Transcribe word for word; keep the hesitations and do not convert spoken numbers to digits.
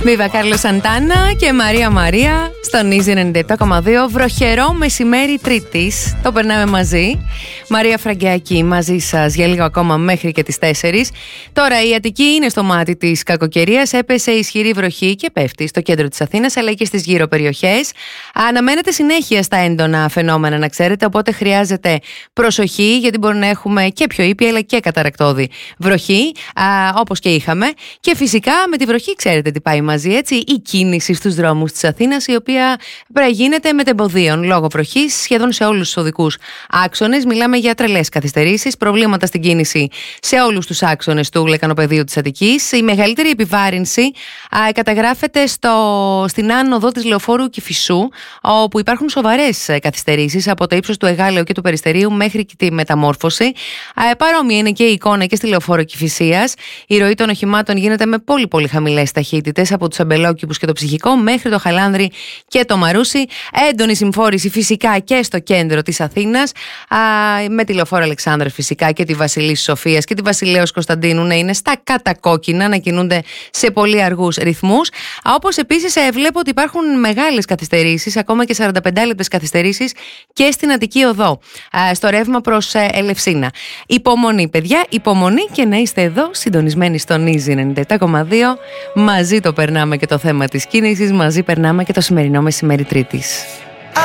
Βίβα Κάρλος Σαντάνα και Μαρία Μαρία στον Easy ενενήντα επτά κόμμα δύο. Βροχερό μεσημέρι Τρίτης. Το περνάμε μαζί. Μαρία Φραγκιάκη μαζί σας για λίγο ακόμα μέχρι και τις τέσσερις. Τώρα η Αττική είναι στο μάτι της κακοκαιρίας. Έπεσε ισχυρή βροχή και πέφτει στο κέντρο της Αθήνας αλλά και στις γύρω περιοχές. Αναμένεται συνέχεια στα έντονα φαινόμενα, να ξέρετε. Οπότε χρειάζεται προσοχή, γιατί μπορεί να έχουμε και πιο ήπια αλλά και καταρακτώδη βροχή, όπως και είχαμε. Και φυσικά με τη βροχή, ξέρετε τι πάει μαζί, έτσι. Η κίνηση στους δρόμους της Αθήνας, η οποία πρέπει να γίνεται μετεμποδίων λόγω βροχής σχεδόν σε όλους τους οδικούς άξονες. Μιλάμε για τρελές καθυστερήσεις, προβλήματα στην κίνηση σε όλους τους άξονες του λεκανοπεδίου της Αττικής. Η μεγαλύτερη επιβάρυνση α, καταγράφεται στο, στην άνοδο της Λεωφόρου Κηφισού, όπου υπάρχουν σοβαρές καθυστερήσεις από το ύψος του Εγάλεου και του Περιστερίου μέχρι και τη Μεταμόρφωση. Α, παρόμοια είναι και η εικόνα και στη Λεωφόρο Κηφισίας. Η ροή των οχημάτων γίνεται με πολύ πολύ χαμηλές ταχύτητες από τους Αμπελόκηπους και το Ψυχικό μέχρι το Χαλάνδρη και το Μαρούσι. Έντονη συμφόρηση φυσικά και στο κέντρο της Αθήνας, α, με τη Λεωφόρο Αλεξάνδρας φυσικά και τη Βασιλής Σοφίας και τη Βασιλέως Κωνσταντίνου να είναι στα κατακόκκινα, να κινούνται σε πολύ αργούς ρυθμούς. Όπως επίσης ε, βλέπω ότι υπάρχουν μεγάλες καθυστερήσεις, ακόμα και σαράντα πέντε λεπτές καθυστερήσεις και στην Αττική Οδό, α, στο ρεύμα προς ε, Ελευσίνα. Υπομονή, παιδιά, υπομονή και να είστε εδώ συντονισμένοι στον Easy ενενήντα επτά κόμμα δύο. Μαζί το περνάμε και το θέμα της κίνησης, μαζί περνάμε και το σημερινό μεσημέρι Τρίτης.